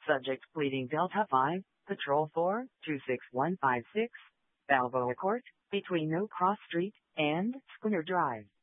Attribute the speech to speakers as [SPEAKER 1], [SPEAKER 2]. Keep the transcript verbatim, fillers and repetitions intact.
[SPEAKER 1] Subject pleading Delta five, Patrol four, two six one five six, Balboa Court, between No Cross Street and Schooner Drive.